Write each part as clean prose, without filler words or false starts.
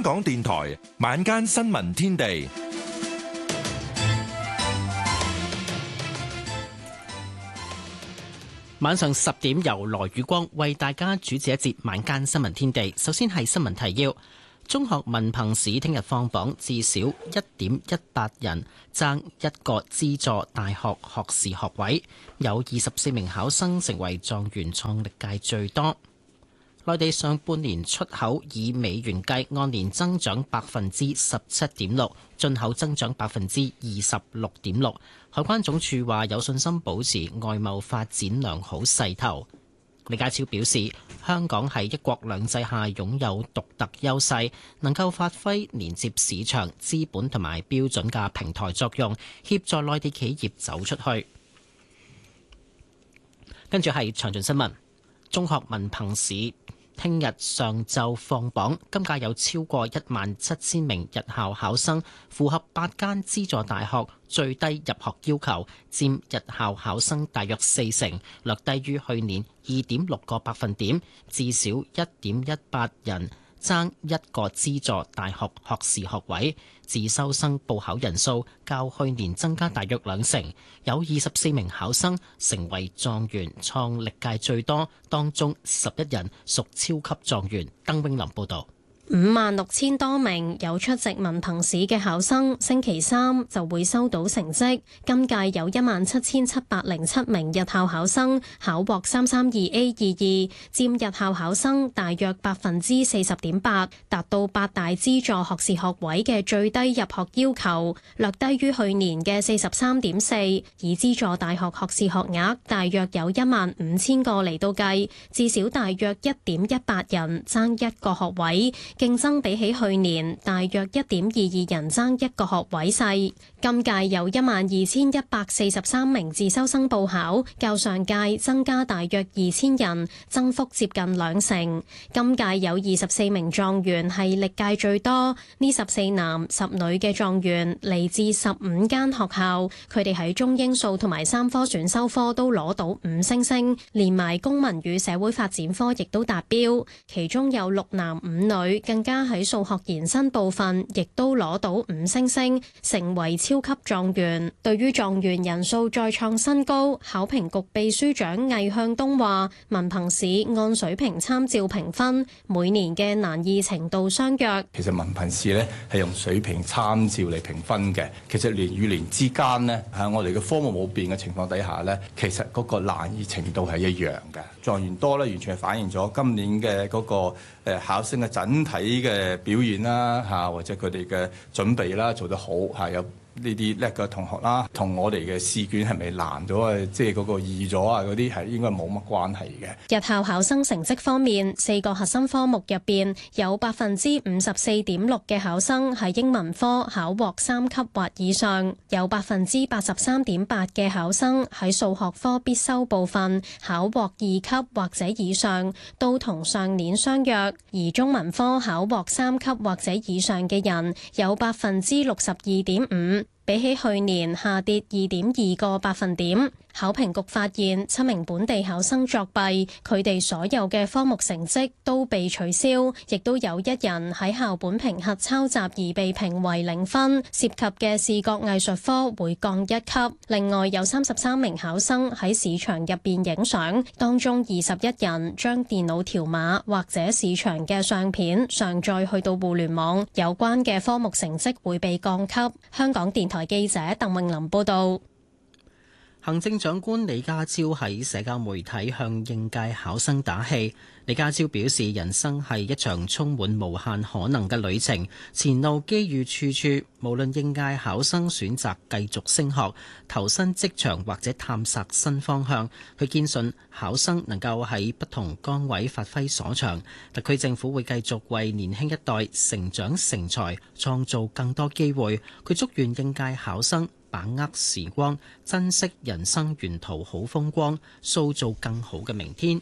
香港電台晚間新聞天地， 晚上10點由羅宇光為大家主持一節晚間新聞天地。首先係新聞提要：中學文憑試聽日放榜，至少1.18人爭一個資助大學學士學位，有24名考生成為狀元，創歷屆最多。內地上半年出口以美元計按年增長17.6%，進口增長26.6%。海關總署話有信心保持外貿發展良好勢頭。李家超表示，香港喺一國兩制下擁有獨特優勢，能夠發揮連接市場、資本同埋標準嘅平台作用，協助內地企業走出去。跟住係詳盡新聞。中學文憑試聽日上晝放榜，今屆有超過17000名日校考生符合8間資助大學最低入學要求，佔日校考生大約40%，略低於去年2.6個百分點，至少1.18人爭一個資助大學學士學位。自修生報考人數較去年增加大約2成，有24名考生成為狀元，創歷屆最多，當中11人屬超級狀元。鄧永林報導。 56000多名有出席文憑試嘅考生，星期三就會收到成績。今屆有17707名日校考生考獲332A22，佔日校考生大約40.8%，達到8大資助學士學位嘅最低入學要求，略低於去年嘅43.4%。以資助大學學士學額大約有15000個嚟到計，至少大約1.18人爭一個學位。競爭比起去年大約1.22人爭一個學位細。今屆有12143名自修生報考，較上屆增加大約2000人，增幅接近2成。今屆有24名狀元係歷屆最多，呢14男10女嘅狀元嚟自15間學校，佢哋喺中英數同埋3科選修科都攞到5星星，連埋公民與社會發展科亦都達標，其中有6男5女。更加喺數學延伸部分，亦都攞到5星星，成為超級狀元。對於狀元人數再創新高，考評局秘書長魏向東話：文憑試按水平參照評分，每年嘅難易程度相若。 其實文憑試呢係用水平參照嚟評分嘅。其實年與年之間呢，喺我哋嘅科目冇變嘅情況底下呢，其實嗰個難易程度係一樣嘅。狀元多呢，完全係反映咗今年嘅嗰個考生嘅整體嘅表現啦，嚇或者佢哋嘅準備啦做得好嚇，有呢啲叻嘅同學啦，同我哋嘅試卷係咪難咗啊？即係嗰個易咗啊？嗰啲係應該冇乜關係嘅。 日校考生成績方面，4個核心科目入邊有54.6%嘅考生喺英文科考獲3級或以上，有83.8%嘅考生喺數學科必修部分考獲2級或者以上，都同上年相若。而中文科考獲3級或者以上嘅人有62.5%。比起去年下跌2.2個百分點。考評局發現7名本地考生作弊，佢哋所有嘅科目成績都被取消，亦都有1人喺校本評核抄襲而被評為0分，涉及嘅視覺藝術科會降1級。另外有33名考生喺試場入邊影相，當中21人將電腦條碼或者試場嘅相片上載去到互聯網，有關嘅科目成績會被降級。香港電台記者鄧穎琳報道。 行政長官李家超喺社交媒體向應屆考生打氣。李家超表示，人生係一場充滿無限可能嘅旅程，前路機遇處處。無論應屆考生選擇繼續升學、投身職場或者探索新方向，佢堅信考生能夠喺不同崗位發揮所長。特區政府會繼續為年輕一代成長成才創造更多機會。佢祝願應屆考生把握時光，珍惜人生沿途好風光，塑造更好嘅明天。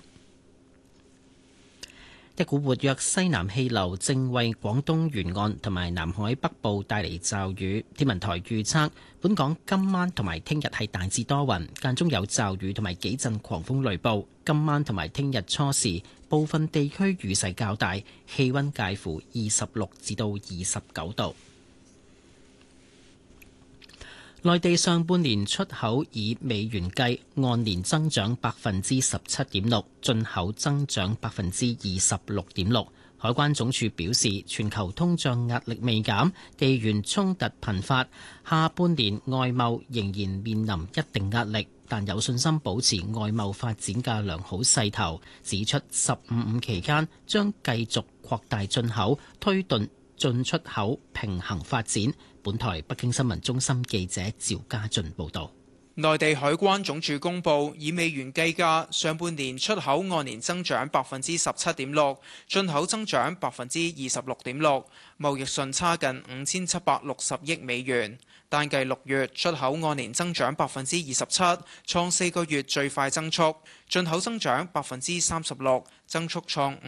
一股活躍西南氣流正為廣東沿岸同埋南海北部帶嚟驟雨。天文台預測，本港今晚同埋聽日係大致多雲，間中有驟雨同埋幾陣狂風雷暴。今晚同埋聽日初時部分地區雨勢較大，氣溫介乎26至到29度。內地上半年出口以美元計按年增長17.6%，進口增長26.6%。海關總署表示，全球通脹壓力未減，地緣衝突頻發，下半年外貿仍然面臨一定壓力，但有信心保持外貿發展嘅良好勢頭。指出15.5期間將繼續擴大進口，推動進出口平衡發展。本台北京新聞中心記者趙家俊報道。 內地海關總署公佈，以美元計價，上半年出口按年增長17.6%，進口增長26.6%，貿易順差近5760億美元。單計6月出口按年增長27%，創4個月最快增速；進口增長36%，增速創